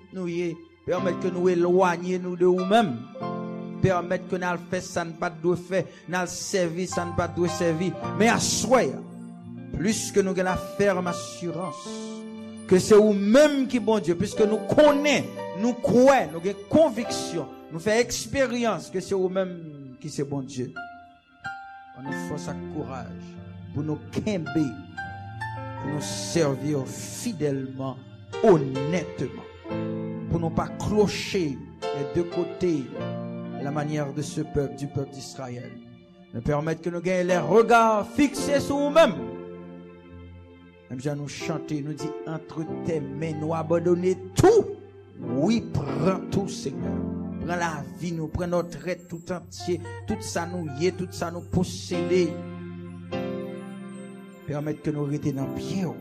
nous y permettre que nous éloignions nous de nous-mêmes. Permettre que nous fassions ça ne pas de faire, nous servir ça ne pas de servir. Mais à soi, plus que nous avons la ferme assurance que c'est nous-mêmes qui bon Dieu, puisque nous connaissons, nous croyons, nous avons conviction, nous faisons expérience que c'est nous-mêmes qui c'est bon Dieu. On nous force à courage pour nous quimber, pour nous servir fidèlement, honnêtement, pour ne pas clocher les deux côtés la manière de ce peuple, du peuple d'Israël. Nous permettre que nous gagnions les regards fixés sur nous-mêmes. Même si nous chanter, nous dit entre tes mains, nous abandonner tout. Oui, prends tout, Seigneur. Prends la vie, nous prends notre être tout entier, tout ça nous y est, tout ça nous posséder. Permettre que nous restions dans le pied.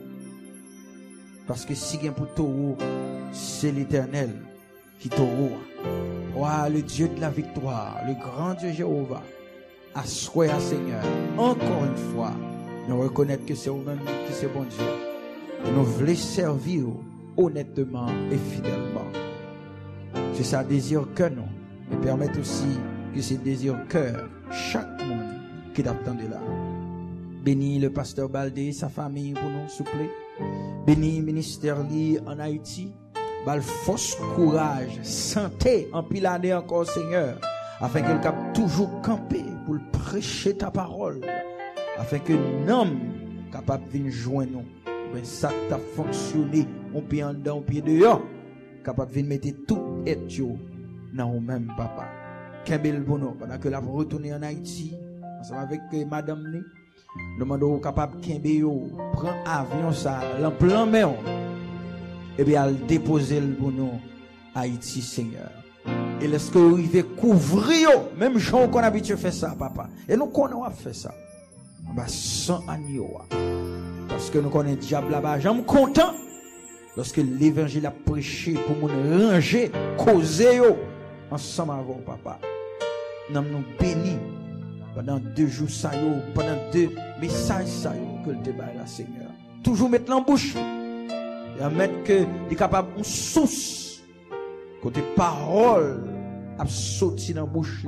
Parce que si bien pour tout, c'est l'Éternel qui t'aura. Roi, le Dieu de la victoire, le grand Dieu Jéhovah, assois, Seigneur, encore une fois, nous reconnaître que c'est vous-même qui c'est bon Dieu. Et nous voulons servir honnêtement et fidèlement. C'est ça désir que nous, et permettre aussi que c'est désir cœur, chaque monde qui t'attend de là. Bénis le pasteur Baldé, sa famille pour nous, s'il vous plaît. Bénis le ministère li en Haïti. Bal force, courage, santé, en pile année encore, Seigneur, afin qu'il cap toujours camper pour prêcher ta parole, afin que l'homme capable de venir joindre nous. Ben ça t'a fonctionné, on pied en dedans, on pied dehors, capable de venir mettre tout et dans nous-mêmes, papa. Kembel bono, pendant que la retourner en Haïti, ensemble avec madame ni, demandons capable Kembel yo, prend avion ça, en plein mer. Et bien, elle déposer le pour nous, Haïti, Seigneur. Et lorsque vous arrivez couvrir, même gens qu'on a habitué à faire ça, papa. Et nous connaissons faire ça. On va sans agneau. Parce que nous connaissons le diable là-bas. J'aime content. Lorsque l'évangile a prêché pour nous ranger, causer, ensemble avec papa. Nous nous bénis pendant 2 jours, ça pendant 2 messages, ça que le débat là, Seigneur. Toujours mettre en bouche. Et mettre que il est capable une source côté parole a sorti dans bouche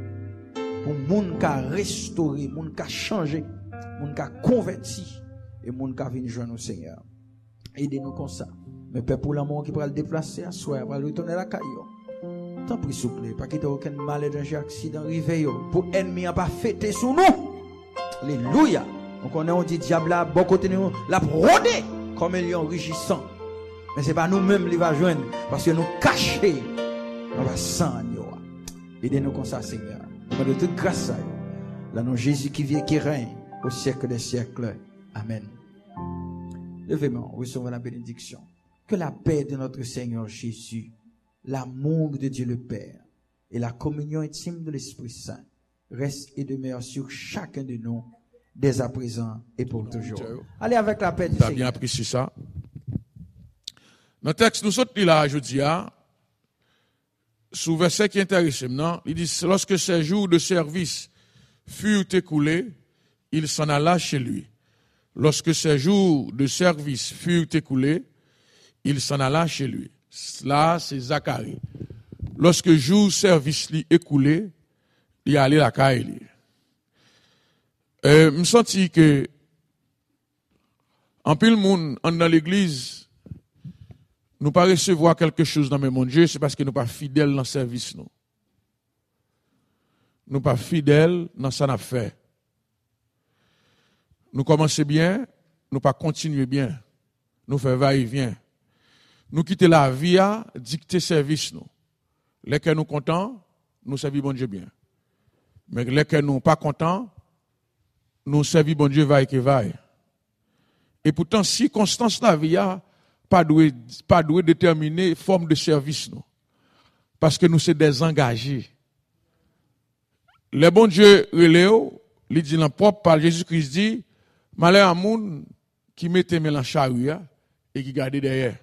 pour monde qui a restauré, monde qui a changé, monde qui a converti et monde qui a venu joindre au Seigneur. Aidez-nous comme ça. Mais père pour l'amour qui va le déplacer à soi, va le retourner à la caillou. Tant pis s'il vous plaît, pas qu'il y ait aucun mal danger accident arrivé pour ennemi a pas fêter sur nous. Alléluia. Donc on dit diable là bon côté nous la rôder comme un lion rugissant. Mais c'est pas nous-mêmes qui va joindre parce que nous cacher on va sans agneau. Aidez-nous comme ça, Seigneur. Nous de toute grâce à vous. Là, nous Jésus qui vient, qui règne au siècle des siècles. Amen. Levez-moi, recevons la bénédiction. Que la paix de notre Seigneur Jésus, l'amour de Dieu le Père et la communion intime de l'Esprit Saint reste et demeure sur chacun de nous dès à présent et pour toujours. Allez avec la paix du Seigneur. Tu as bien apprécié ça. Dans le texte, nous sommes là, je dis, sous verset qui intéresse maintenant, il dit, lorsque ses jours de service furent écoulés, il s'en alla chez lui. Lorsque ses jours de service furent écoulés, il s'en alla chez lui. Là, c'est Zacharie. Lorsque jour service lui écoulé, il est allé à la caille. Me senti que, en pile monde, dans l'église, nous pas recevoir quelque chose dans mon Dieu, c'est parce que nous pas fidèles dans le service, nous. Nous pas fidèles dans ce qu'on a fait. Nous commençons bien, nous pas continuer bien. Nous faisons va-et-vient. Nous quitter la vie à dicter service, nous. Les que nous contents, nous servons bon Dieu bien. Mais les que nous pas contents, nous servons bon Dieu vaille que vaille. Et pourtant, circonstance la vie a, pas doué déterminer forme de service nous parce que nous sommes des engagés. Le bon Dieu reléo, il dit dans propre par Jésus-Christ dit malheur à moun qui mettait dans chariot et qui garde derrière.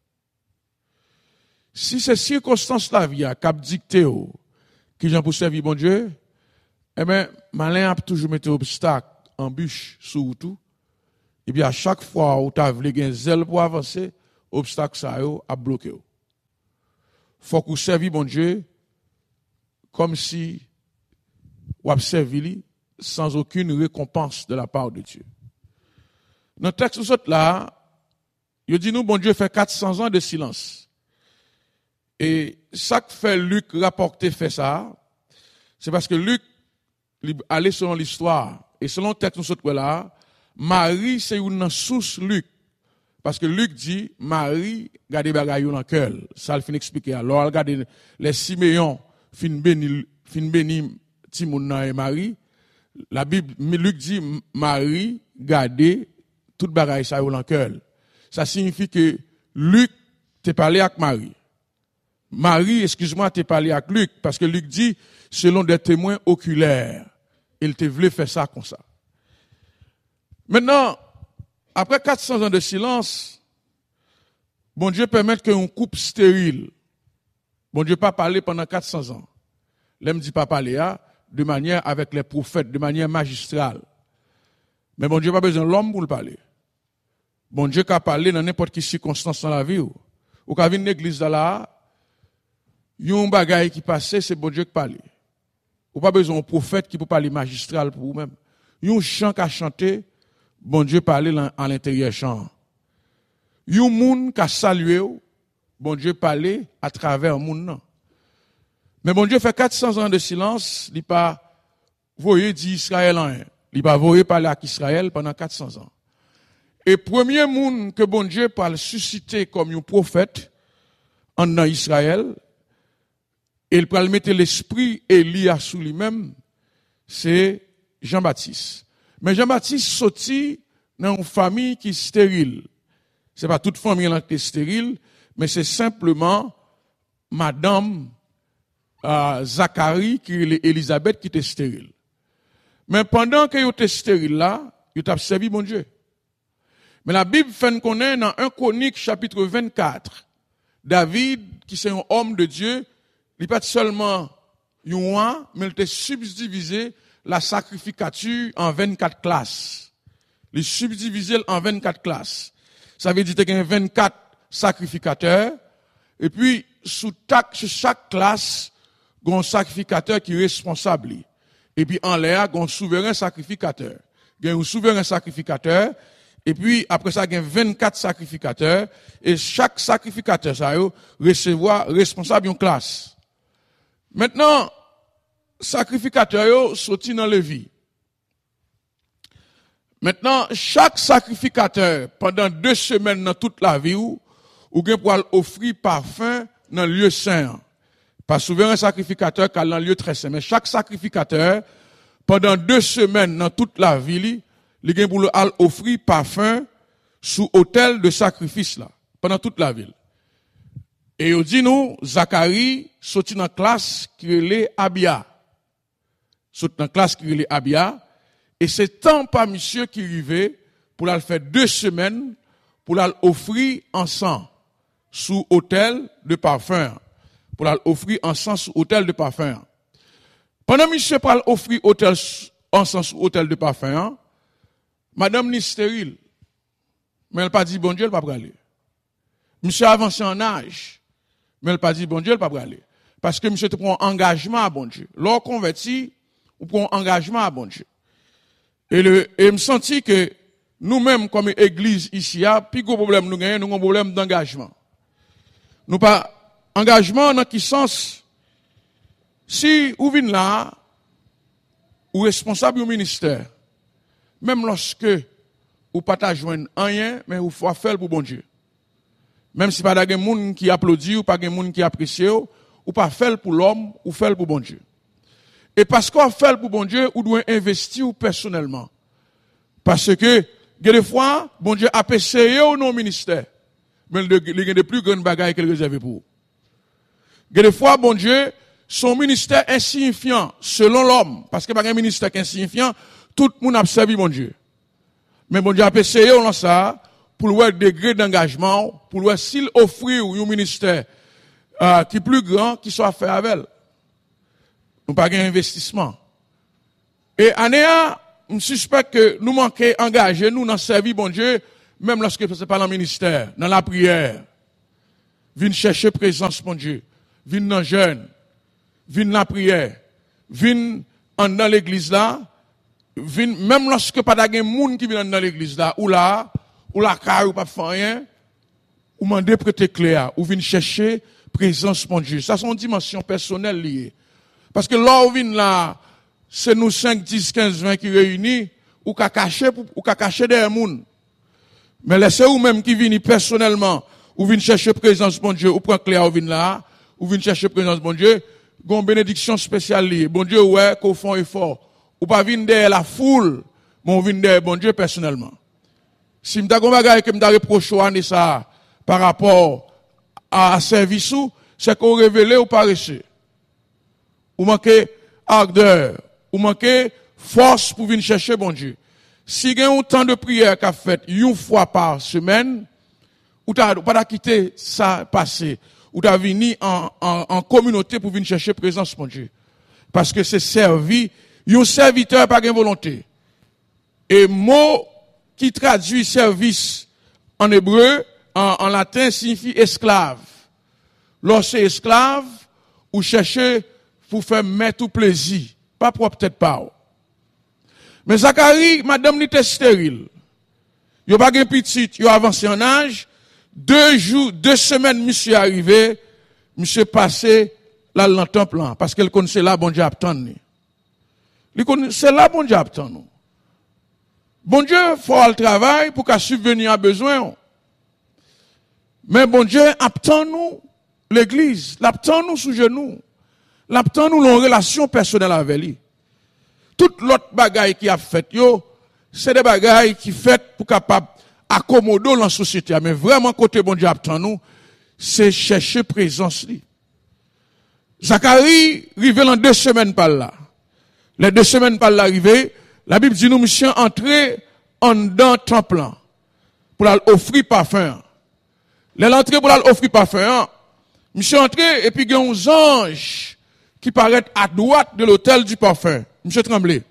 Si ces circonstances la vie a cap dicté qui j'en pour servir bon Dieu, eh ben malin a toujours mettre obstacle, embûche sur tout. Et bien à chaque fois où tu as voulu gagner zèle pour avancer, obstacle ça a bloqué. faut qu'on serve bon Dieu comme si on a servi sans aucune récompense de la part de Dieu. Dans le texte là, il dit nous, bon Dieu fait 400 ans de silence. Et ça que fait Luc rapporter fait ça, c'est parce que Luc allait selon l'histoire. Et selon le texte là, Marie, c'est une source Luc. Parce que Luc dit, Marie, gardez bagaille dans le cœur. Ça, il finit expliquer. Alors, regardez, les Siméon, fin béni, Timouna et Marie. La Bible, Luc dit, Marie, gardez toute bagaille ça dans le cœur. Ça signifie que Luc t'a parlé avec Marie. Marie, excuse-moi, t'a parlé avec Luc. Parce que Luc dit, selon des témoins oculaires, il te voulait faire ça comme ça. Maintenant, après 400 ans de silence, bon Dieu permet qu'on coupe stérile. Bon Dieu pas parler pendant 400 ans. L'aime dit pas parler de manière avec les prophètes, de manière magistrale. Mais bon Dieu pas besoin de l'homme pour le parler. Bon Dieu qu'a parlé dans n'importe quelle circonstance dans la vie. Ou qu'a vu une église là, yon bagaille qui passait, c'est bon Dieu qui parle. Ou pas besoin d'un prophète qui peut parler magistral pour vous-même. Yon chant qu'a chanté, bon Dieu parle à l'intérieur chant. Yon moun qu'a salué, bon Dieu parle à travers moun nan. Mais bon Dieu fait 400 ans de silence, il pas voyé dit Israël en un. Il pas voyé parler à Israël pendant 400 ans. Et premier moun que bon Dieu parle susciter comme un prophète en Israël, et il peut mettre l'esprit Élie sous lui-même, c'est Jean-Baptiste. Mais Jean-Baptiste sorti dans une famille qui est stérile. C'est pas toute famille qui est stérile, mais c'est simplement Madame Zacharie qui est Élisabeth qui était stérile. Mais pendant que vous était stérile là, vous avez servi mon Dieu. Mais la Bible fait qu'on est dans 1 Chronique chapitre 24. David, qui c'est un homme de Dieu, il n'est pas seulement un roi, mais il a subdivisé la sacrificature en 24 classes. Il subdivisé en 24 classes. Ça veut dire qu'il y a 24 sacrificateurs, et puis sous chaque classe, il y a un sacrificateur qui est responsable. Et puis en l'air, il y a un souverain sacrificateur. Il y a un souverain sacrificateur, et puis après ça, il y a 24 sacrificateurs, et chaque sacrificateur, ça recevoir responsable d'une classe. Maintenant, sacrificateur sorti dans Lévi. Maintenant, chaque sacrificateur, pendant 2 semaines dans toute la vie, ou bien pour offrir parfum dans le lieu saint. Pas souverain sacrificateur qui est dans le lieu très saint. Mais chaque sacrificateur, pendant 2 semaines dans toute la ville, il a pour offrir parfum sous autel de sacrifice là, pendant toute la ville. Et il dit nous, Zacharie, sorti dans la classe qui est Abia. Sorti dans la classe qui est Abia. Et c'est tant pas monsieur qui arrivait pour la faire 2 semaines pour la offrir encens sous autel de parfum. Pour la offrir encens sous autel de parfum. Pendant monsieur pour offrir encens sous autel de parfum, madame ni stérile. Mais elle pas dit bon Dieu, elle pas aller. Monsieur avancé en âge. Mais elle pas dit bon Dieu, elle pas aller. Parce que monsieur te prend engagement à bon Dieu. Lors converti, ou prend engagement à bon Dieu. Et me senti que nous-mêmes, comme église ici, plus gros problème nous gagnons, nous avons un problème d'engagement. Nous pas, engagement dans quel sens? Si vous venez là, ou responsable du ministère, même lorsque vous pas ta joindre rien, mais vous faut faire pour bon Dieu. Même si pas de monde qui applaudit ou pas de monde qui apprécie, ou pas faire pour l'homme, ou faire pour bon Dieu. Et parce qu'on fait pour bon Dieu, on doit investir personnellement. Parce que, des fois, bon Dieu a essayé au non ministère. Mais il y a de plus grandes bagailles qu'il réserve pour vous. Des fois, bon Dieu, son ministère est insignifiant, selon l'homme. Parce que pas un ministère qui est insignifiant, tout le monde a servi bon Dieu. Mais bon Dieu a essayé au ça, pour le degré d'engagement, pour le s'il offre un ministère, qui est plus grand, qui soit fait avec elle. Nous pas un investissement. Et anéa, je suspecte que nous manquons d'engager nous dans servir bon Dieu, même lorsque ce n'est pas dans le ministère, dans la prière. Venir chercher présence bon Dieu. vin dans jeûne, vin la prière, vin dans l'église là, vin même lorsque pas de monde qui vient dans l'église là, ou la car ou pas faire rien, ou demander prêter clair, ou vin chercher présence mon Dieu. Ça c'est une dimension personnelle liée. Parce que là où vin là, c'est nous 5, 10, 15, 20 qui réunis, ou qu'à cacher derrière moun. Mais laissez ou même qui viennent personnellement, ou viennent chercher présence bon Dieu, ou prend clair ou viennent là, ou viennent chercher présence bon Dieu, gon bénédiction spéciale liée. Bon Dieu ouais qu'on font effort. Ou pas venir derrière la foule, mais on vient derrière bon Dieu personnellement. Si m'ta gon bagay que m'ta reproché ça par rapport à service ou, c'est qu'on révélé ou paresseux. Ou manquer ardeur, ou manquer force pour venir chercher bon Dieu. Si il y a un temps de prière qu'a fait une fois par semaine, ou t'as pas quitter ça passé, ou t'as venu en communauté pour venir chercher présence mon Dieu. Parce que c'est servi, un serviteur par une volonté. Et mot qui traduit service en hébreu, en latin signifie esclave. Lorsque esclave, ou chercher pour faire mettre tout plaisir, pas pour peut-être pas. Mais Zacharie, madame n'était stérile. Il pas de petit, il a avancé en âge. 2 semaines, monsieur arrivé, monsieur passé là dans le temple parce qu'elle connaissait là bon Dieu attend. C'est là bon Dieu attend nous. Bon Dieu faut le travail pour qu'à subvenir à besoin. Mais bon Dieu attend nous l'église, l'attend nous sous genoux. L'attend nous en relation personnelle avec lui. Toute l'autre bagaille qui a fait yo, c'est des bagailles qui fait pour capable accommoder la société. Mais vraiment côté bon Dieu attend nous, c'est chercher présence li. Zacharie rivé en 2 semaines par là. Les 2 semaines par là arrivé, la Bible dit nous monsieur entrer en dans temple pour offrir parfum. L'entrée pour offrir parfum, monsieur entré et puis il y a un ange qui paraît à droite de l'autel du parfum. Monsieur Tremblay.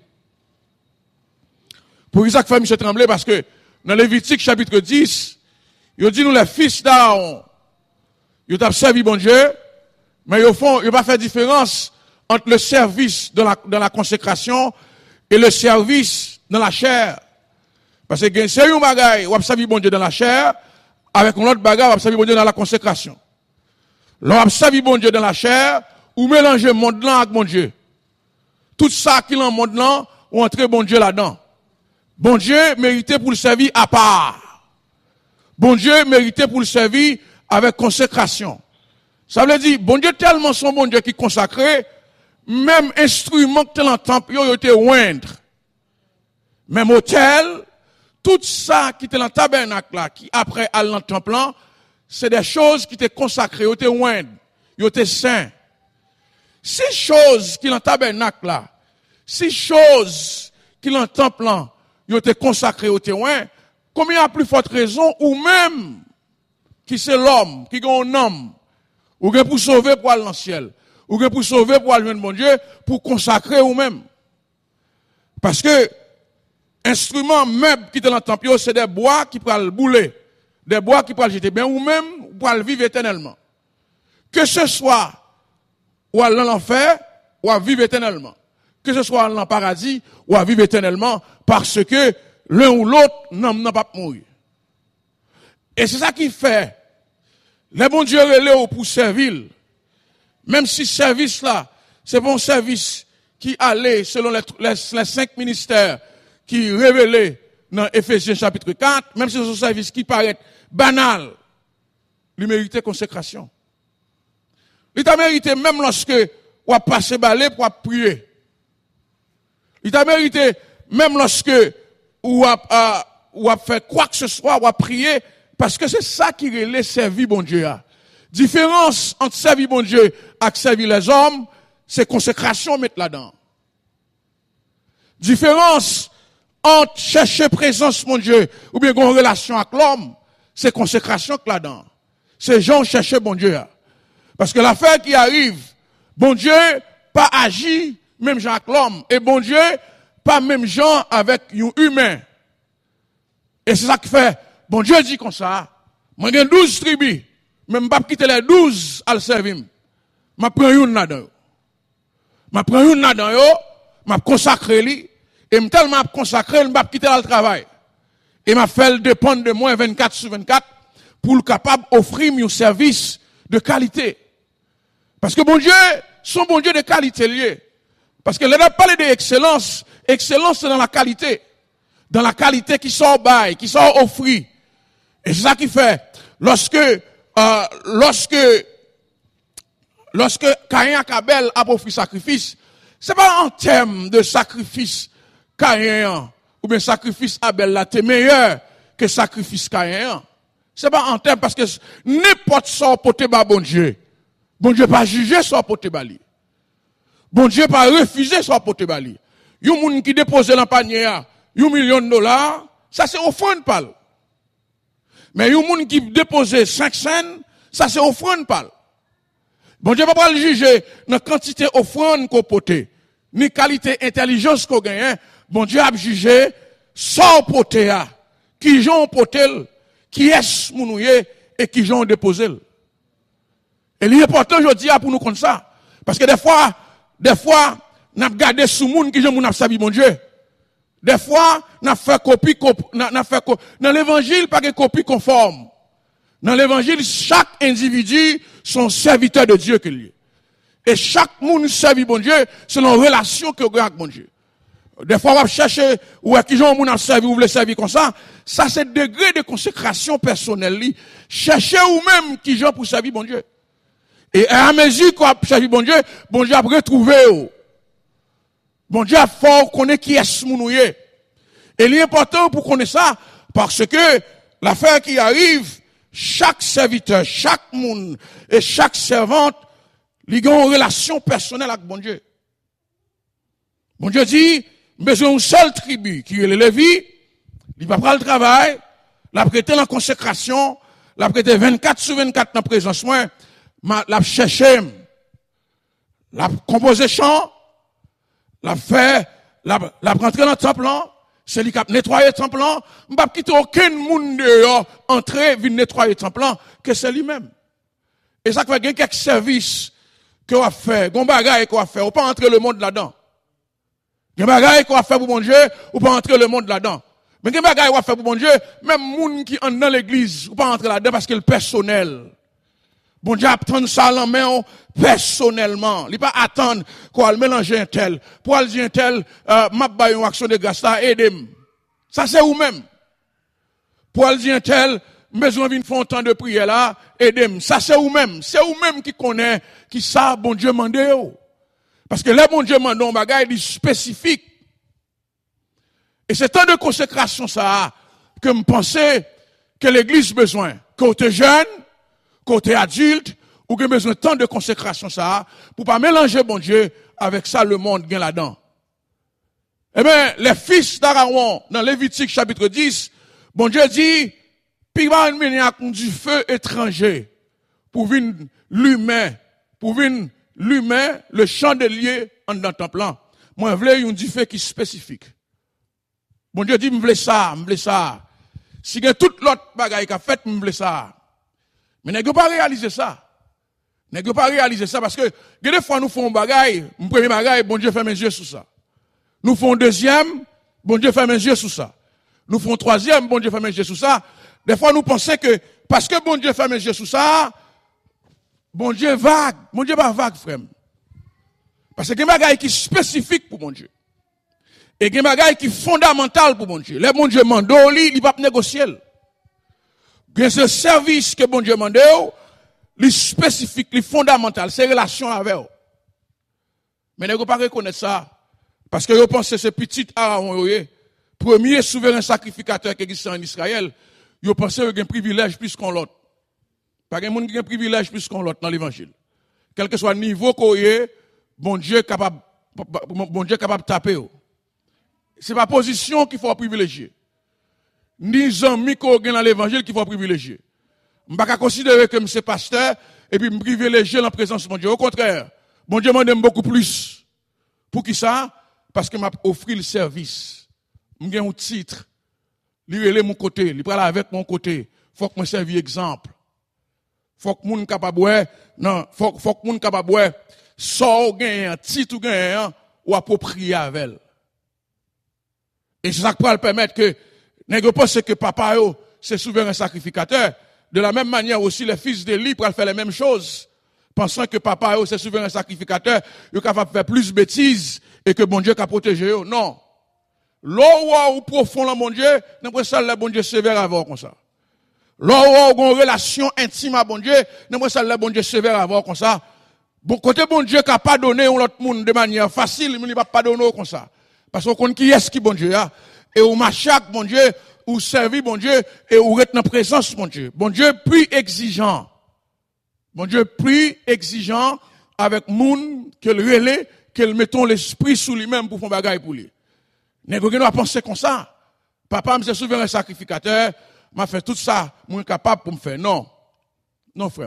Pour ça que fait Monsieur Tremblay, parce que dans Lévitique chapitre 10, il dit nous les fils d'Aaron, ils ont servi bon Dieu, mais ils n'ont pas fait différence entre le service dans la consécration et le service dans la chair. Parce que c'est un bagage, on a servi bon Dieu dans la chair, avec un autre bagage, on a servi bon Dieu dans la consécration. Là, on a servi bon Dieu dans la chair, ou mélanger monde là avec mon Dieu. Tout ça qui est dans le monde là, ou entrer bon Dieu là-dedans. Bon Dieu méritait pour le servir à part. Bon Dieu méritait pour le servir avec consécration. Ça veut dire, bon Dieu tellement son bon Dieu qui consacré, même instrument que tu l'entends, il était oindre. Même hôtel, tout ça qui était dans le tabernacle là, qui après à dans le temple là, c'est des choses qui étaient consacrées, il était oindre, il était saint. 6 choses qui dans le tabernacle là, 6 choses qui dans le temple là, ils étaient consacrés au témoin, combien à plus forte raison, ou même, qui c'est l'homme, qui est un homme, ou bien pour sauver pour aller dans le ciel, ou bien pour sauver pour aller joindre mon Dieu, pour consacrer ou même. Parce que, instruments meubles qui sont dans le temple, c'est des bois qui peuvent bouler, des bois qui peuvent jeter bien, ou même pour vivre éternellement. Que ce soit, ou aller dans l'enfer, ou à vivre éternellement. Que ce soit dans le paradis, ou à vivre éternellement, parce que l'un ou l'autre n'a pas mourir. Et c'est ça qui fait, les bons dieux relèvent pour servir, même si ce service là, c'est bon service qui allait selon les 5 ministères qui révélés dans Éphésiens chapitre 4, même si c'est un service qui paraît banal, il méritait consécration. Il t'a mérité même lorsque on a passé balai pour prier. Il t'a mérité même lorsque ou a fait quoi que ce soit, ou a prié, parce que c'est ça qui relève servir bon Dieu. Différence entre servir bon Dieu et servir les hommes, c'est consécration mettre là-dedans. Différence entre chercher présence mon Dieu ou bien une relation avec l'homme, c'est consécration là-dedans. C'est gens chercher bon Dieu. Parce que l'affaire qui arrive, bon Dieu pas agit même gens avec l'homme et bon Dieu pas même gens avec un humain. Et c'est ça qui fait, bon Dieu dit comme ça, moi j'ai 12 tribus, même pas quitter les 12 à le servir. m'a prend une là-dedans. M'a prend une là-dedans yo, m'a consacré li et m'a tellement consacré, m'a quitter le travail. Et m'a fait dépendre de moi 24/24 pour le capable d'offrir un service de qualité. Parce que bon Dieu, son bon Dieu de qualité lié. Parce que là, on parle d'excellence. Excellence, c'est dans la qualité. Dans la qualité qui sort bail, qui sort offri. Et c'est ça qui fait. Lorsque Caïn et Abel a offert sacrifice, c'est pas en termes de sacrifice Caïn ou bien sacrifice Abel là, t'es meilleur que sacrifice Caïn. C'est pas en termes parce que n'importe ça pote ba bon Dieu. Bon Dieu pas juger ça pote bali. Bon Dieu pas refuser ça pote bali. Yon moun qui dépose dans panier $1 million, ça c'est offrande parle. Mais yon moun qui dépose 5 cents, ça c'est offrande parle. Bon Dieu pas le juger dans quantité offrande qu'on pote, ni qualité intelligence qu'on gagne. Bon Dieu a jugé sans pote a, qui j'ont potel, qui est mounouye et qui j'ont déposé. Et l'important aujourd'hui pour nous comme ça, parce que des fois n'a gardé sous moun qui j'ont moun a servi mon Dieu. Des fois n'a fait copie dans l'évangile pas de copie conforme. Dans l'évangile chaque individu sont serviteurs de Dieu qu'il est. Et chaque moun servi bon Dieu selon relation que avec mon Dieu. Des fois, on va chercher, ou à qui j'en moun a servi, ou voulez servir comme ça. Ça, c'est degré de consécration personnelle, li. Cherchez ou même qui j'en pour servir bon Dieu. Et à mesure qu'on a servi bon Dieu a retrouvé, bon Dieu a fort connaît qui est ce mounouye. Et l'important pour connaître ça, parce que l'affaire qui arrive, chaque serviteur, chaque moun, et chaque servante, ils ont une relation personnelle avec bon Dieu. Bon Dieu dit, besoin d'une seule tribu qui est le Lévi, il va prendre le travail, l'a prêté en consécration, l'a prêté 24/24 dans la présence moi, l'a cherché, l'a composé chant, l'a fait, l'a rentré dans le temple, c'est lui qui a nettoyé le temple, m'a quitter aucun monde dehors, entrer, venir nettoyer le temple, que c'est lui-même. Et ça fait qu'il y a quelques services qu'on va faire, qu'on bagaille qu'on va faire, on pas entrer le monde là-dedans. Il y a des bagailles qu'on va faire pour mon Dieu, ou pas entrer le monde là-dedans. Mais il y a des bagailles qu'on va faire pour mon Dieu, même moun qui entre dans l'église, ou pas entrer là-dedans parce que le personnel. Bon Dieu attend ça en main personnellement. Il pas attendre qu'on va mélanger un tel. Pour aller dire un tel, m'a ba une action de grâce là, aidez-moi. Ça c'est vous-même. Pour aller dire un tel, besoin d'une faire un temps de prière là, aidez-moi. Ça c'est vous-même. C'est vous-même qui connaît, qui ça, bon Dieu mande. Parce que là, bon Dieu mande un bagage spécifique. Et c'est temps de consécration ça, que me pensais que l'église besoin. Côté jeune, côté adulte, ou que besoin de temps de consécration ça, pour pas mélanger bon Dieu avec ça le monde gagne là-dedans. Eh bien, les fils d'Aaron, dans Lévitique chapitre 10, bon Dieu dit, puis va une du feu étranger, pour venir l'humain, le chandelier en dans le temple. Moi, je voulais un feu qui est spécifique. Bon Dieu dit, je voulais ça. Si il y a toute l'autre bagaille qu'a fait, je voulais ça. Mais ne pas réaliser ça. Parce que, des fois, nous faisons bagaille, mon premier bagaille, bon Dieu fait mes yeux sous ça. Nous faisons deuxième, bon Dieu fait mes yeux sous ça. Nous faisons troisième, bon Dieu fait mes yeux sous ça. Des fois, nous pensons que, parce que bon Dieu fait mes yeux sous ça, bon Dieu vague. Bon Dieu pas vague, frère. Parce que il y a des bagailles qui sont spécifiques pour mon Dieu. Et il y a des bagailles qui sont fondamentales pour mon Dieu. Les bon Dieu mande, il va pas négocier. Bien ce service que bon Dieu mande, les spécifique, les fondamental, c'est relation avec eux. Mais ne pas reconnaître ça. Parce que vous pensez que ce petit Aaron, premier souverain sacrificateur qui existe en Israël, vous pensez qu'il a un privilège plus qu'on l'autre. Pas de monde qui a un privilège plus qu'on l'autre dans l'évangile. Quel que soit le niveau qu'on est, bon Dieu capable de taper. C'est pas position qu'il faut privilégier. Ni amis qu'on a dans l'évangile qu'il faut privilégier. Je ne peux pas considérer que je suis pasteur et puis me privilégier en présence de mon Dieu. Au contraire, mon Dieu m'en aime beaucoup plus. Pour qui ça? Parce que m'a offert le service. J'ai un titre. Il est mon côté, il parle avec mon côté. Faut que je serve exemple. faut que moun capable ouais, non, faut que moun capable ouais, sort gain, titre gain ou approprier avec elle. Et c'est ça qui peut permettre que nèg pense que papa yo c'est souverain sacrificateur. De la même manière aussi les fils d'Élie pourraient faire les mêmes choses, pensant que papa yo c'est souverain sacrificateur, yo capable faire plus de bêtises et que bon Dieu qu'a protéger yo. Non. L'eau ou profond là mon Dieu, n'importe ça le bon Dieu sévère avant comme ça. L'eau ou une relation intime à bon Dieu, n'importe ça le bon Dieu sévère avant comme ça. Bon côté bon Dieu qu'a pas donné l'autre monde de manière facile, il va pas donner comme ça. Parce qu'on connaît qui est-ce qui bon Dieu a et ou machaque bon Dieu ou servir bon Dieu et ou être dans présence bon Dieu. Bon Dieu plus exigeant. Bon Dieu plus exigeant avec moun que le relais qu'elle mettons l'esprit sous lui-même pour faire bagaille pour lui. Nèg doit penser comme ça. Papa me c'est souverain sacrificateur, m'a fait tout ça, moi capable pour me faire. Non. Non frère.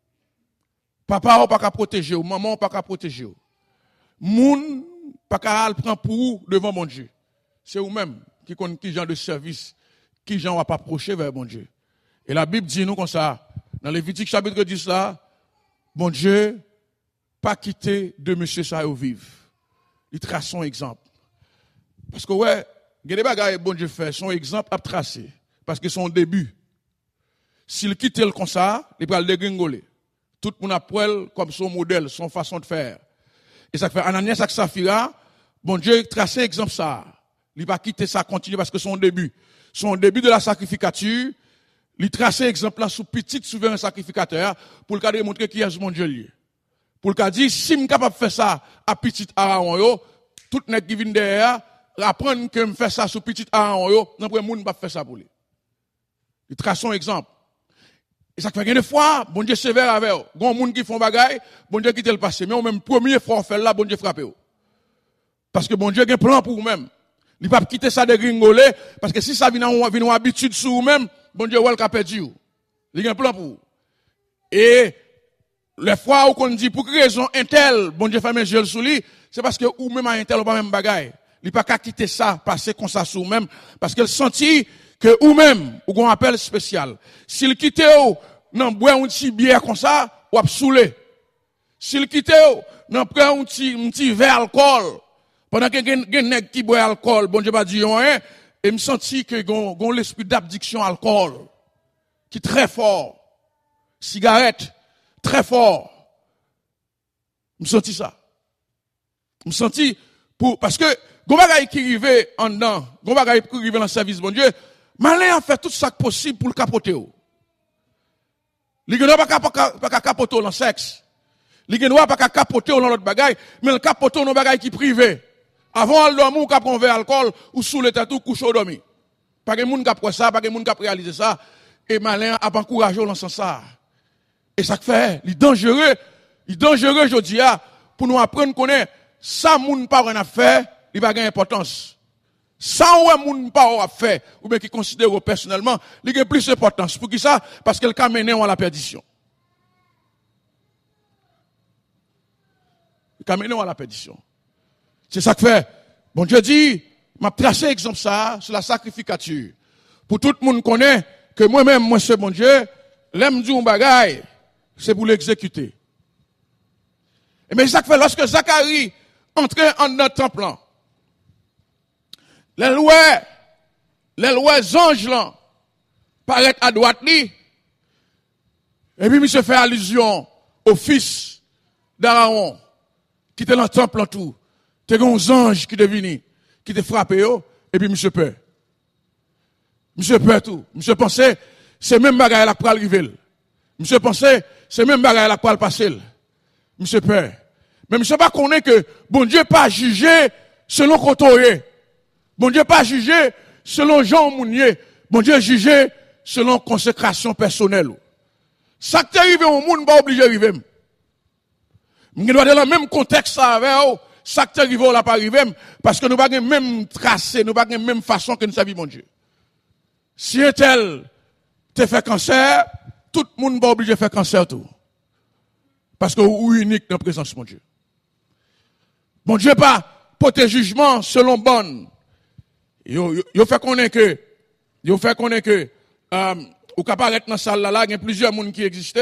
Papa ou pas qu'à protéger ou maman ou pas qu'à protéger ou. Moun pas qu'à prendre pour vous devant mon Dieu. C'est vous-même qui connaît qui genre de service, qui genre va pas approcher vers mon Dieu. Et la Bible dit nous comme ça, dans Lévitique chapitre 10 là, bon Dieu pas quitter de monsieur ça au vivre. Il trace son exemple. Parce que ouais, il y a des bagages bon Dieu fait, son exemple à tracer parce que son début. S'il quitte le comme ça, il va le dégringoler. Tout le monde apprend comme son modèle, son façon de faire. Et ça fait Ananias et Saphira, bon Dieu tracer exemple ça. Il va quitter ça continuer parce que son début de la sacrificature, il tracer exemple là sous petit souverain sacrificateur pour le cas de montrer qui est mon Dieu lié. Pour le cas dire si je suis capable de faire ça à petit Aaron yo, tout nèg qui vient derrière apprendre que me faire ça sous petit Aaron yo, non pour moun pas faire ça pour lui. Il trace son exemple. Et ça fait des fois, bon Dieu sévère avec eux. Gon moun qui font bagaille, bon Dieu quitte le passé, mais au même premier fois faire là, bon Dieu frappe eux. Parce que bon Dieu a un plan pour vous-même. Il pas quitter ça de gringoler parce que si ça vient en habitude sur vous-même, bon Dieu va le perdu. Il a un plan pour vous. Et les fois où on dit pour quelle raison un tel, bon Dieu fait mes yeux sous lui, c'est parce que ou même un tel ou pas même bagaille. Il pas qu'à quitter ça, passer comme ça sur vous-même parce qu'il sentit que ou même ou un appel spécial. S'il quitte ou non boire un petit bière comme ça, ou saoulé. S'il quitte ou non prend un petit verre alcool pendant que gen nèg qui boit alcool, bon Dieu pas dit rien et me senti que gon l'esprit d'addiction alcool qui très fort. Cigarette très fort. Me senti ça. Me senti parce que gon bagay qui rive en dedans, gon bagay qui rive dans le service bon Dieu, malin a fait tout ça possible pour le capoter. Li gen pas capoter dans le sexe. Li gen pas capoter dans l'autre bagay, mais le capoter dans bagay qui privé. Avant le dormir ou prendre un verre d'alcool ou sous le tatou couche au dormir. Pas que moun k'ap ça, pas que moun k'ap réaliser ça et malin a encourager dans sens ça. Et ça fait, il dangereux jodi a pour nous apprendre connaître ça moun pas rien à faire, il va gagner importance. Ça ou moun pas à faire ou bien qui considère personnellement, il gagne plus d'importance. Pour qui ça? Parce qu'elle ka mené à la perdition. Il ka mené à la perdition. C'est ça que fait. Bon Dieu dit, m'a tracé exemple ça sur la sacrificature. Pour tout le monde connaît que moi-même, moi c'est bon Dieu, l'aime du bagaille, c'est pour l'exécuter. Et mais ça que fait lorsque Zacharie entrait en notre temple, les lois anges là, paraît à droite li, et puis monsieur fait allusion au fils d'Aaron, qui était dans le temple en tout. T'es un ange qui te vini, qui te frappe yo, et puis monsieur peur. Monsieur peur tout. Monsieur pensait, c'est même bagaille la pour arriver. Monsieur pensait, c'est même bagaille la pour le passer. Monsieur peur. Mais monsieur pas connaît que bon Dieu pas jugé selon côté. Bon Dieu pas jugé selon Jean Mounier. Bon Dieu jugé selon consécration personnelle. Ça qui arrive au monde pas obligé arriver. Nous doit dans le même contexte ça avec ça qui arrive là pas arriver parce que nous pas même tracé, nous pas même façon que nous savons mon Dieu. Si un tel te fait cancer, tout le monde pas obligé de faire cancer tout. Parce que ou unique dans la présence de mon Dieu. Mon Dieu pas porter jugement selon bonne. Yo fait connaître que ou capable être dans salle là, il y a plusieurs monde qui existaient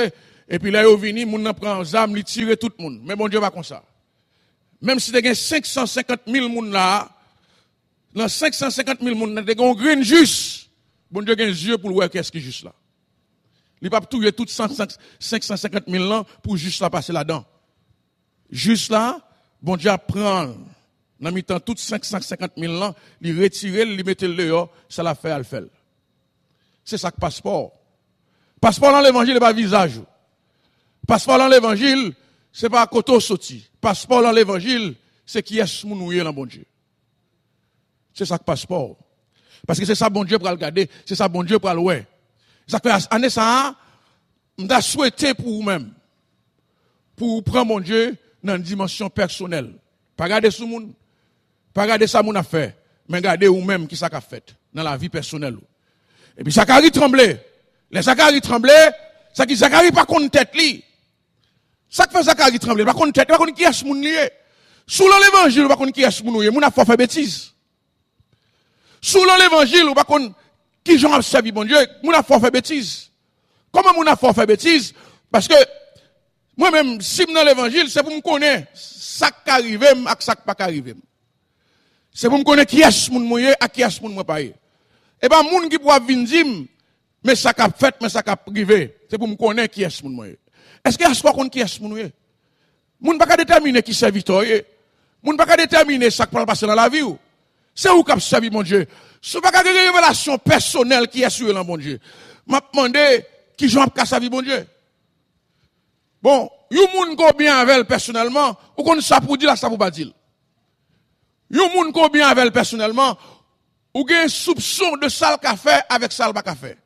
Et puis là, ils viennent, moun nan prend arme, ils tirent tout le monde. Mais bon Dieu pas comme ça. Même si tu as 550 000 moun là, dans 550 000 moun, tu as un grain juste. Bon Dieu a un yeux pour voir qu'est-ce qui est juste là. Il va pas tuer tout 550 000 là pour juste là passer là-dedans. Juste là, bon Dieu prend, dans mi-temps, tout 550 000 là, il retire, il met le dehors, ça l'a fait, elle fait. C'est ça que passeport. Passeport dans l'évangile, n'est pas visage. Passeport dans l'évangile, c'est pas côté sorti. Passeport dans l'évangile, c'est qui est mounouye dans bon Dieu. C'est ça que passeport. Parce que c'est ça bon Dieu pour le regarder, c'est ça bon Dieu pour le ouais. Ça fait année ça, m'da souhaité pour vous-même. Pour prendre mon Dieu dans une dimension personnelle. Pas regarder sous moun, pas regarder ça moun a fait, mais regarder vous-même qui ça qu'a fait dans la vie personnelle. Et puis Zacharie tremblait. Les Zacharie tremblait, ça qui Zacharie pas contre tête li. Ça que fait Zacharie trembler, pas contre tête, pas contre qui est ce moun lié. Sous l'évangile, pas contre qui est ce moun lié, moun a fait bêtise. Sous l'évangile, pas contre qui j'en a servi bon Dieu, moun a fait bêtise. Comment moun a fait bêtise? Parce que moi-même, si dans l'évangile, c'est pour me connaître ça qui arrive et ça qui pas arrive. C'est pour me connaître qui est ce moun mouillé et qui est ce moun mouillé pas. Et pas moun qui pourra venir dire, mais ça qu'a fait, mais ça qu'a privé. C'est pour me connaître qui est ce moun mouillé. Est-ce qu'il y a ce qu'on qui est ce moun mouillé? Moun pas déterminer qui serviteur. Moun pas déterminer ça qui va passer dans la vie. C'est où qu'a servi mon Dieu. Ce pas une révélation personnelle qui est sur le bon Dieu. M'a demandé qui j'en a servi mon Dieu. Bon, yon moun ko bien avec personnellement, ou qu'on ça pour dire là ça pour pas dire. Yon moun ko bien avec personnellement, ou gen soupçon de sale café avec sale pas café.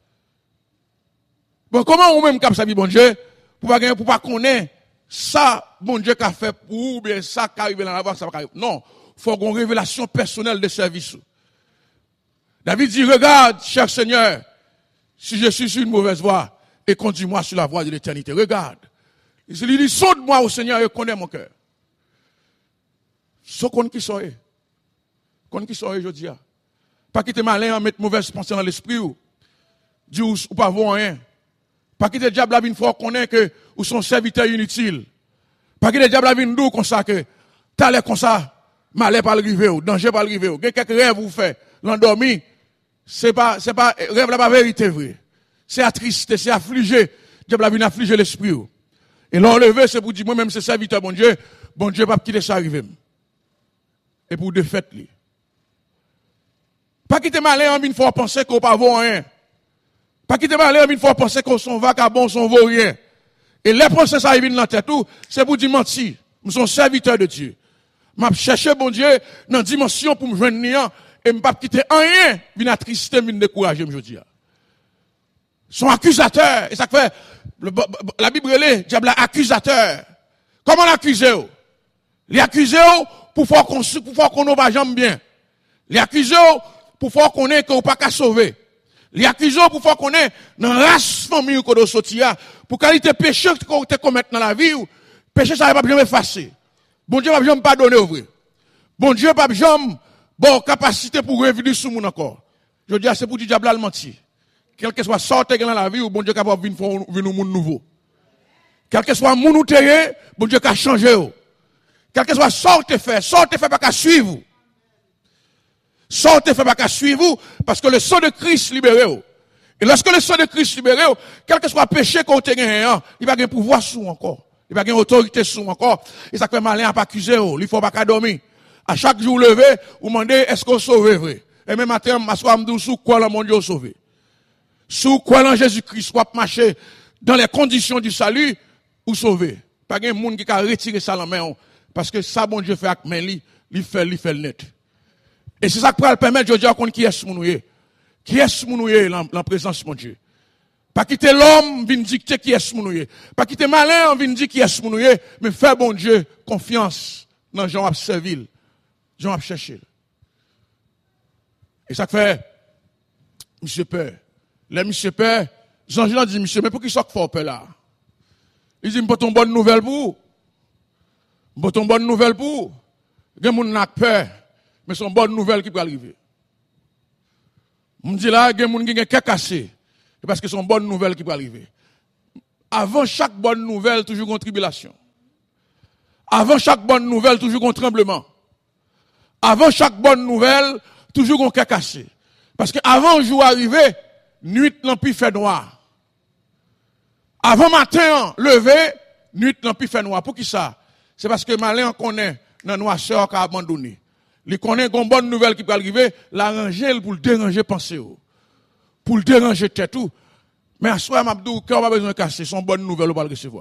Bon, comment ou même cap servi bon Dieu pour pas connaître ça bon Dieu qu'a fait pour ou bien ça qui arrive dans la voie ça pas arrive. Non, faut qu'on révélation personnelle de service. David dit regarde cher Seigneur, si je suis sur une mauvaise voie et conduis-moi sur la voie de l'éternité. Regarde. Il dit sonde-moi au Seigneur et connais mon cœur. Ce qu'on qui soit. Qu'on qui soit je dis. Pas quitter malin en mettre mauvaise pensée dans l'esprit ou dire ou pas voir rien. Pas quitter diable la vie une fois connaît que ou son serviteur inutile. Pas quitter diable la vie dou comme ça que t'allais comme ça malheur pas arriver ou danger pas arriver ou quelques rêves vous fait l'endormi c'est pas rêve la pas vérité vrai. C'est attristé, c'est affligé. Diable la vie affliger l'esprit ou. Et l'enlever c'est pour dire moi même c'est serviteur bon Dieu pas quitter ça arriver. Et pour défaite lui. Pas quitter malin en une fois penser qu'on pas voir rien. Pas quitter malin en une fois penser qu'on sont vagabonds, sont vauriens. Et les procès ça arrive dans la tête tout, c'est pour dire mentir. Nous sommes serviteurs de Dieu. M'a chercher bon Dieu dans dimension pour me joindre niant et me pas quitter rien, vinn attrister, vinn décourager me jodi. Sont accusateurs et ça fait la Bible est diable accusateur. Comment l'accuser? Les accuser pour faire qu'on ne va jamais bien. Les accuser pour faire qu'on est qu'on pas qu'à sauver. Les accuser pour faire qu'on est dans la race famille qu'on doit sortir pour qualité péché qu'on te commettre dans la vie ou péché ça va pas jamais effacer. Bon Dieu va jamais pardonner au vrai. Bon Dieu va jamais bon capacité pour revenir sur mon encore. Je dis c'est pour du diable le mentir. Quel que soit sorte dans la vie ou bon Dieu capable venir un monde nouveau. Quel que soit mon ou terre, bon Dieu qu'a changer. Quel que soit sorte fait pas qu'à suivre. Sortez fait pas qu'à suivre parce que le sang de Christ libéré. Et lorsque le sang de Christ libéré, quel que soit péché qu'on te gagne, il va gagner pouvoir sur encore. Il va gagner autorité sur encore. Et ça fait malin à pas accuser. Il faut pas qu'à dormir. À chaque jour levé, vous demandez est-ce qu'on sauve vrai. Et même matin, m'asseoir me sous quoi le monde sauvé. Sous quoi en Jésus-Christ soit marcher dans les conditions du salut ou sauver. Pas de monde qui a retiré ça la main parce que ça bon Dieu fait avec main il fait le net. Et c'est ça qui peut permettre de dire qui est ce mounouye. Qui est ce mounouye en présence de mon Dieu. Pas quitter l'homme vient dicter qui est ce mounouye. Pas quitter malin vient dire qui est ce mounouye, mais faire bon Dieu confiance dans Jean à servir. Jean à chercher. Et ça fait monsieur père. Les monsieur père, Jean dit monsieur mais pour qui ça fait peur là? Il dit me ton bonne nouvelle pour. Me ton bonne nouvelle pour. Gen moun n'a peur. Mais c'est une bonne nouvelle qui peut arriver. Je me dis là, il y a des gens qui sont cassés. Parce que c'est une bonne nouvelle qui peut arriver. Avant chaque bonne nouvelle, toujours une tribulation. Avant chaque bonne nouvelle, toujours un tremblement. Avant chaque bonne nouvelle, toujours un cas cassé. Parce que avant le jour arrivé, nuit l'empire fait noir. Avant matin, levé, nuit l'empire fait noir. Pour qui ça? C'est parce que malin connaît dans noirceur qu'a abandonné. Il connaît une bonne nouvelle qui peut arriver, l'arranger pour le déranger penser. Pour le déranger tête tout. Mais à soi, Mabdou, quand on a besoin de casser, son bonne nouvelle, on va le recevoir.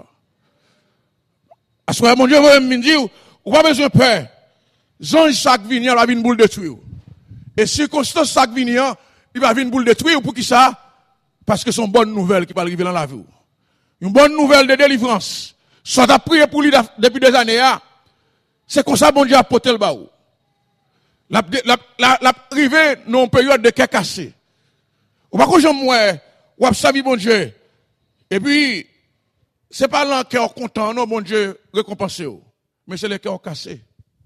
À soi, mon Dieu, vous me dire, on n'a pas besoin de peur. Zange chaque vignan, il va venir boule détruire. Et circonstance chaque vignan, il va venir boule détruire. Pour qui ça? Parce que son bonne nouvelle qui va arriver dans la vie. Une bonne nouvelle de délivrance. Soit à prier pour lui depuis des années, c'est comme ça, bon Dieu, a porté le baou. La privée, dans une période de quai cassé. Ou pas que j'aime moi, ou observer bon Dieu. Et puis, c'est pas là qui est content, non, bon Dieu, récompensé. Mais c'est le cœur cassé.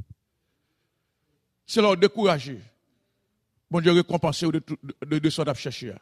C'est leur décourager. Bon Dieu, récompensé de ce qu'on a cherché.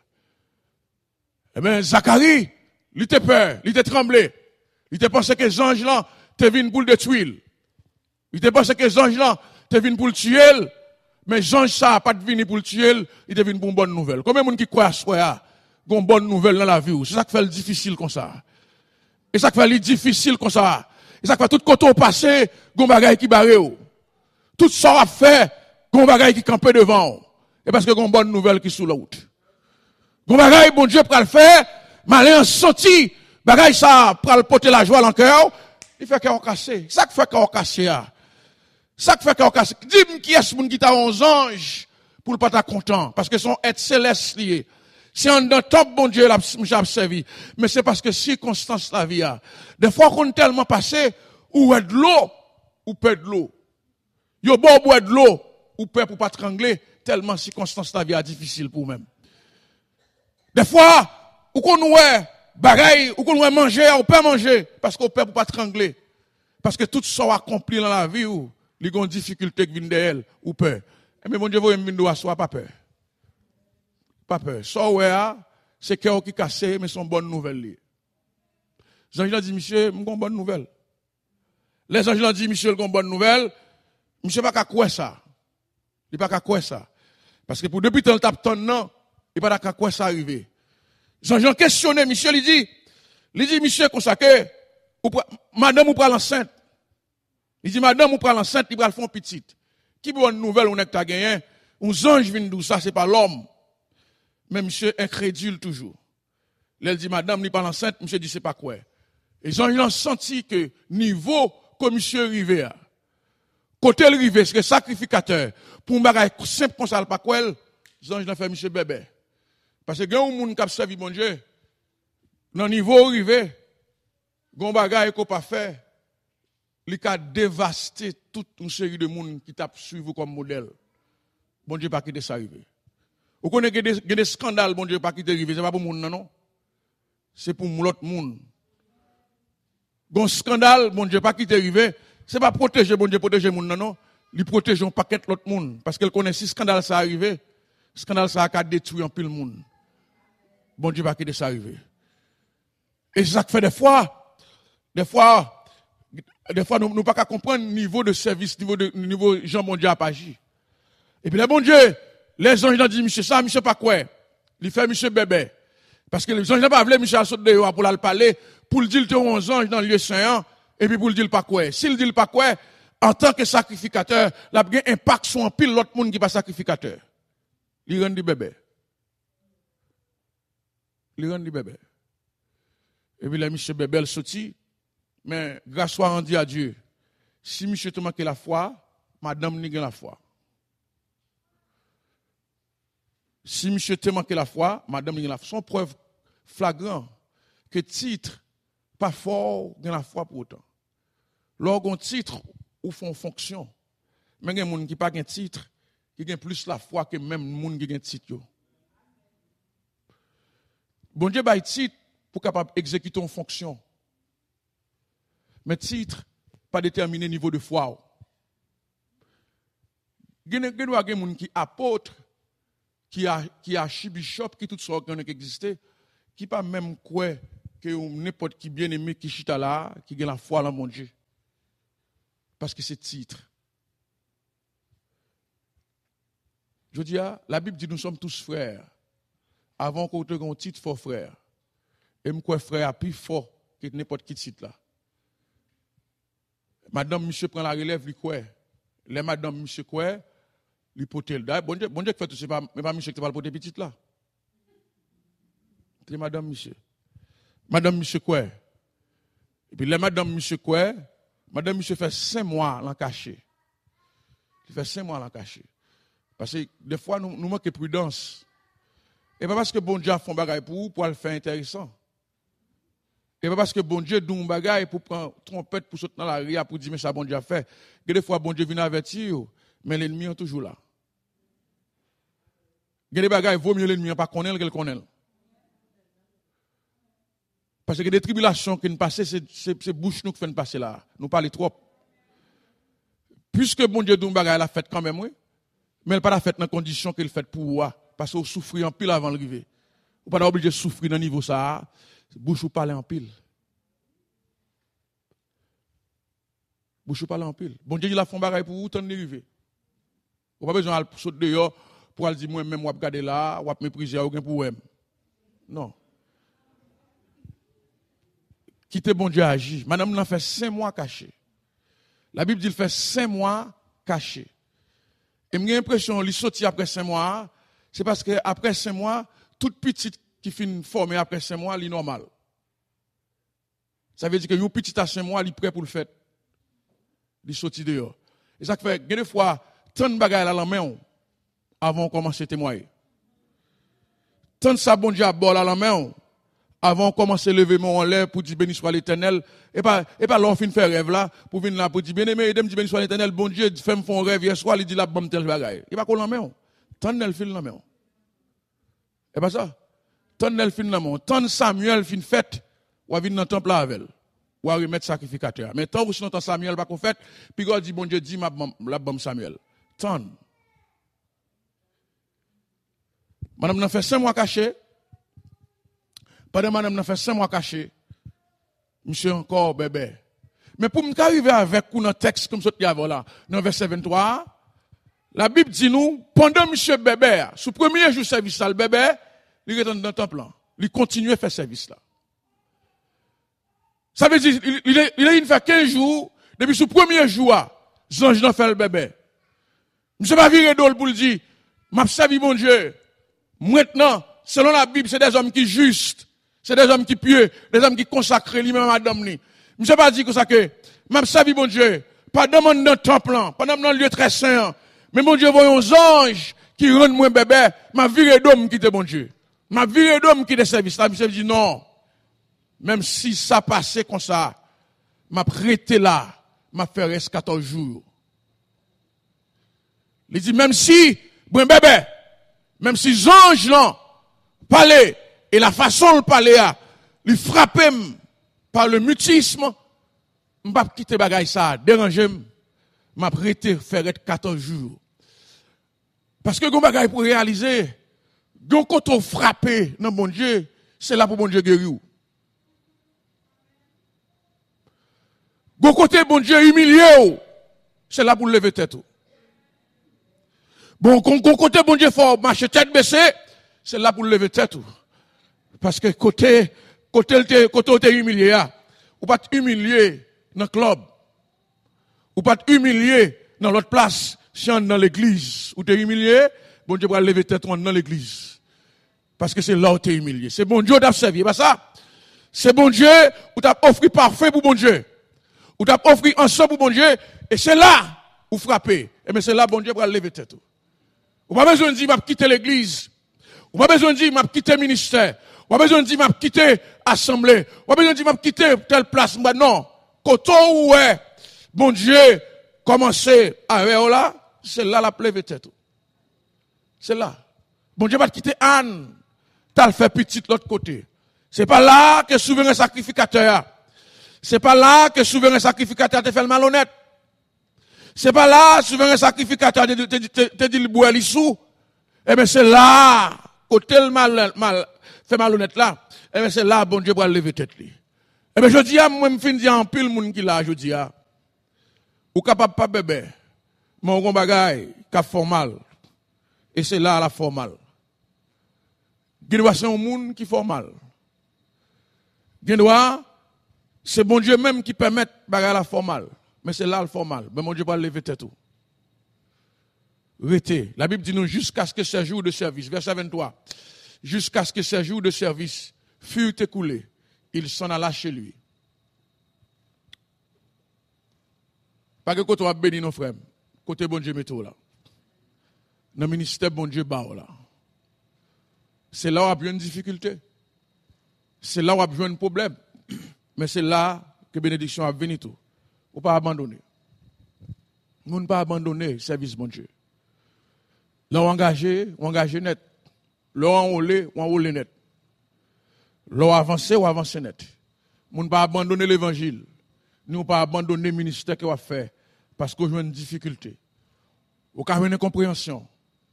Eh bien, Zacharie, il était peur, il était tremblé. Il était pensé que les anges là, t'es venu pour le détruire. Il était pensé que les anges là, t'es venu pour le tuer. Mais les anges ça, pas venu pour le tuer, il était venu pour une bonne nouvelle. Combien de gens qui croient à soi, une bonne nouvelle dans la vie? C'est ça qui fait le difficile comme ça. Et ça qui fait le difficile comme ça. Et ça qui fait tout côté au passé, gon bagay qui barré. Tout ça a fait, gon bagay qui campait devant. Et parce que gon bonne nouvelle qui sous la route. Gon bagay, bon Dieu, pour le faire, malin senti, bagay ça, pour le porter la joie dans le cœur, il fait cœur cassé. Ça qui fait cœur cassé, ça qui fait cœur cassé. Dis-moi qui est ce monde qui t'a 11 anges, pour le pas ta content. Parce que son être céleste lié. C'est en d'un top, bon Dieu, j'ai observé. Mais c'est parce que circonstance la vie a. Des fois qu'on est tellement passé, ou est de l'eau, ou perd de l'eau. Yo bon boire de l'eau, ou perd pour pas trangler, tellement circonstance la vie a difficile pour même. Des fois, ou qu'on ouait, bagaille, ou qu'on ouait manger, ou peut manger, parce qu'on perd pour pas trangler. Parce que tout ça accompli dans la vie, ou, il y a une difficulté qui vient de elle, ou peur. Mais mon Dieu, vous m'invitez à soi, pas peur. Pas peur. Ça, ouais, c'est cœur qui cassé, mais c'est une bonne nouvelle. Les anges ont dit, monsieur, j'ai une bonne nouvelle. Les anges ont dit, monsieur, j'ai une bonne nouvelle. Monsieur, pas qu'à quoi ça? Il pas qu'à quoi ça? Parce que pour depuis tant tape ton non, il pas qu'à quoi ça arriver. Les anges ont questionné, monsieur, il dit, monsieur, comme ça que, madame, ou prend l'enceinte. Il dit, madame, ou prend l'enceinte, il va le faire petite. Qui bonne nouvelle, on est que t'as gagné? Un ange vient d'où ça, c'est pas l'homme. Mais monsieur incrédule toujours. Elle dit, madame, n'est pas enceinte, monsieur dit, c'est pas quoi. Et ils ont senti que niveau que monsieur arrivé à. Côté le rivé, c'est le sacrificateur. Pour un bagage simple comme ça, pas quoi, ils ont fait monsieur bébé. Parce que il y a un monde qui a servi mon Dieu. Dans le niveau arrivé, il y a un bagage qu'on pas fait. Il a dévasté toute une série de monde qui t'a suivi comme modèle. Bon Dieu, pas quitter ça arriver. Vous connaissez des scandales, bon Dieu, pas qui t'arrive, c'est pas pour monde, non? C'est pour l'autre monde. Bon scandale, bon Dieu, pas qui t'arrive, c'est pas protéger, bon Dieu, protéger monde, non? Il protège un paquet l'autre monde. Parce qu'elle connaît si scandale ça arrive, scandale ça a détruit un pile monde. Bon Dieu, pas qui ça arrive. Et c'est ça que fait des fois, nous pas qu'à comprendre le niveau de service, niveau Jean bon Dieu a pas agi. Et puis, le bon Dieu, les anges ont dit, monsieur, ça, monsieur, pas quoi? Il fait monsieur bébé. Parce que les anges n'ont pas voulu, monsieur, à sauter dehors pour le parler, pour le dire, il y a 11 anges dans le lieu saint, et puis pour le dire pas quoi. S'il dit pas quoi, en tant que sacrificateur, il a un impact sur un pile l'autre monde qui n'est pas sacrificateur. Il rend du bébé. Il rend du bébé. Et puis, là, monsieur bébé, il sorti. Mais, grâce soit rendue à Dieu. Si monsieur te manque la foi, madame n'y a la foi. Si monsieur te manque la foi, madame n'y a la foi. Son preuve flagrant que titre, pas fort, n'y a la foi pour autant. Lorsqu'on titre, ou font fonction. Mais il y a des gens qui n'ont pas de titre, qui ont plus la foi que même les gens qui ont un titre. Bon Dieu, il titre pour capable exécuter une fonction. Mais titre, pas déterminer le niveau de foi. Il y a des gens qui apôtres, qui archibishop, qui tout ça qui existait, qui pas même quoi que n'importe qui bien aimé qui chita là, qui a la foi dans mon Dieu. Parce que c'est titre. Je dis, la Bible dit nous sommes tous frères. Avant qu'on te ait un titre, fort frère. Et moi, frère, a plus fort que n'importe qui titre là. Madame, monsieur prend la relève, lui quoi. Les madame, monsieur quoi, lui pote le bon Dieu fait tout, c'est pas monsieur qui va le poter petit là. C'est madame, monsieur. Madame, monsieur quoi. Et puis les madame, monsieur quoi, madame, monsieur fait 5 mois l'en caché. Il fait 5 mois l'en caché. Parce que des fois, nous manquons de prudence. Et pas parce que bon Dieu a fait un bagage pour le faire intéressant. Et pas parce que bon Dieu donne un bagage pour prendre trompette pour sauter dans la rue pour dire mais ça bon Dieu a fait. Et des fois bon Dieu vient avertir, mais l'ennemi est toujours là. Il y a des bagages vaut mieux l'ennemi pas connaître qu'elle connaît. Parce que des tribulations qui nous passent, c'est bouche nous qui fait passer là. Nous parlons trop. Puisque bon Dieu donne un bagage elle a fait quand même oui, mais elle pas la fait dans condition qu'il fait pour moi parce qu'on souffre en pile avant l'arrivée. Ou pas obligé de souffrir dans le niveau ça. Bouche ou parler en pile. Bouche ou parler en pile. Bon Dieu, il a fait un bagage pour vous, tant d'arriver. Vous n'avez pas besoin de sauter dehors pour aller dire, moi-même, je vais regarder là, je vais mépriser, aucun problème. Non. Quittez bon Dieu agir. Madame, il a fait 5 mois caché. La Bible dit qu'il fait 5 mois caché. Et j'ai l'impression qu'il sorti après 5 mois, c'est parce qu'après 5 mois, toute petite qui finit formé après 5 mois, il est normal. Ça veut dire que un petit à 5 mois, il est prêt pour le faire. Il sorti dehors. Et ça fait, des fois, tant de bagages à la main avant de commencer à témoigner. Tant de ça, bon Dieu, à bord à la main avant de commencer à lever mon en l'air pour dire béni soit l'Éternel. Et pas l'on fin faire rêve là, pour venir là, pour dire bien aimé, et dire béni soit l'Éternel, bon Dieu, fait me font rêve hier soir, il dit la bombe tel bagaille. Il va qu'on la main. Tant de fil la main. Et pas ça. Tant de fin la main. Tant de Samuel fin fête, ou à venir dans le temple avec elle. Ou à remettre sacrificateur. Mais tant que sinon tant Samuel pas qu'on fait, puis God dit bon Dieu dit la bombe Samuel. Tant. Madame n'a fait 5 mois caché. Pendant madame n'a fait 5 mois caché. Monsieur encore bébé. Mais pour m'arriver avec un texte comme ça là, dans verset 23, la Bible dit nous, pendant monsieur bébé, sous premier jour service là, le bébé, il est dans le temple, il continue à faire service là. Ça veut dire, il a fait 15 jours, depuis ce premier jour, Zange n'a fait le bébé. Monsieur pas viré d'ol pour le dire, m'a servi mon Dieu. Maintenant, selon la Bible, c'est des hommes qui justes, c'est des hommes qui pieux, des hommes qui consacrent lui-même à madame ni. Monsieur pas dit que ça que, m'a servi mon Dieu, pas dans le temple, pas dans le lieu très saint, mais mon Dieu, voyons anges qui rendent moi bébé, m'a viré d'homme qui était mon Dieu. M'a viré d'homme qui était service là, monsieur dit non. Même si ça passait comme ça, m'a prêté là, m'a fait rester 14 jours. Il dit, même si, bon bébé, même si Zange là, parlait, et la façon de parler, il frappait par le mutisme, m'a pas quitté bagay ça, déranger, m'a prêté faire 14 jours. Parce que gon bagay pour réaliser, gon quand on frappe dans mon Dieu, c'est là pour mon Dieu guérir. Gon côté bon Dieu humilié, c'est là pour lever tête. Bon côté bon Dieu fort marcher tête baissée, c'est là pour lever tête. Parce que côté humilié, ou pas humilié dans le club, ou pas humilié dans l'autre place, si on dans l'église, ou t'es humilié, bon Dieu va lever tête dans l'église. Parce que c'est là où t'es humilié. C'est bon Dieu d'observer, pas ça? C'est bon Dieu où t'as offert parfait pour bon Dieu. Ou t'as offert ensemble pour bon Dieu, et c'est là où frapper. Et bien c'est là bon Dieu va lever tête. Ou pas besoin de dire, m'a quitté l'église. Ou pas besoin de dire, m'a quitté le ministère. Ou pas besoin de dire, m'a quitté l'assemblée. Ou pas besoin de dire, m'a quitté telle place. Non. Quand on est, bon Dieu, commencer à là, c'est là la lever tête. C'est là. Bon Dieu va te quitter Anne. T'as le fait petit de l'autre côté. C'est pas là que souverain sacrificateur. C'est pas là que souverain sacrificateur te fait le malhonnête. C'est pas là souverain sacrificateur te dit le bois l'issou. Eh bien c'est là côté le mal fait malhonnête là, eh bien c'est là, bon Dieu, pour lever tête li. Eh bien, je dis à moi, je finis en pile moun qui là, je dis à, ou capable pas bébé, mais on bagay, qui fait mal. Et c'est là la formal. Gen c'est un monde qui fait mal. Gen c'est bon Dieu même qui permet bagay la formal. Mais c'est là le formal. Mais mon Dieu pas lever tête tout. Rete. La Bible dit nous jusqu'à ce que ces jours de service, verset 23, jusqu'à ce que ces jours de service furent écoulés, il s'en alla chez lui. Pas que côté on va bénir nos frères, côté bon Dieu métaux là. Dans le ministère bon Dieu bao là. C'est là où on a besoin de difficulté. C'est là où on a besoin de problème. Mais c'est là que bénédiction a venu tout. Ou pas abandonner. Nous ne pas abandonner le service bon Dieu. Là, on engage net. Là, on enrôle net. Là, on avance net. Nous ne pas abandonner l'évangile. Nous ne pas abandonner le ministère qu'on va faire. Parce qu'on a une difficulté. Ou qu'on a une incompréhension.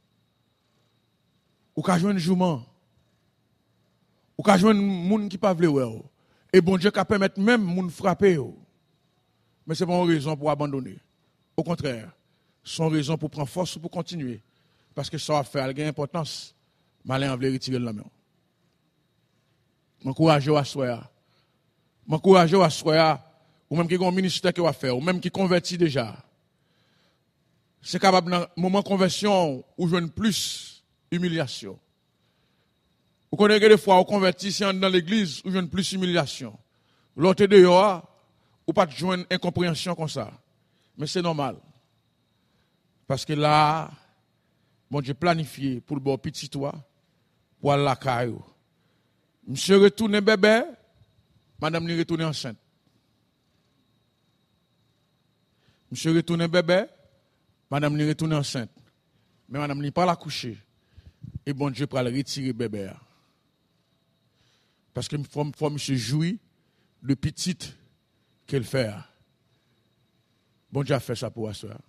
Ou qu'on a une jouement. Ou qu'on a une monde qui ne peut pas vouloir. Et bon Dieu, qui permet même moun frapper. Mais ce n'est pas une raison pour abandonner. Au contraire, c'est une raison pour prendre force ou pour continuer. Parce que ça va faire une importance. Malin veut retirer la main. M'encourage à soi. M'encourage à soi. Ou même qui a un ministère qui va faire. Ou même qui convertit déjà. C'est capable, dans le moment de conversion, où je veux plus humiliation. Vous connaissez des fois, on convertit dans l'église, où je veux plus humiliation. L'autre dehors, ou pas de joindre incompréhension comme ça. Mais c'est normal. Parce que là, bon Dieu planifié pour le bon petit toi, pour aller à la caillou. Monsieur retourne bébé, madame lui retourne enceinte. Monsieur retourne bébé, madame lui retourne enceinte. Mais madame lui pas la coucher. Et bon Dieu pour aller retirer bébé. Parce que faut monsieur jouir de petite qu'elle fait. Bon Dieu a fait ça pour soi.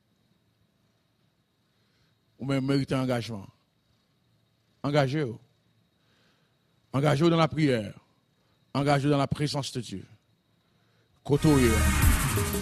Ou même mériter engagement. Engagez-vous. Engagez-vous dans la prière. Engagez-vous dans la présence de Dieu. Côtoyez.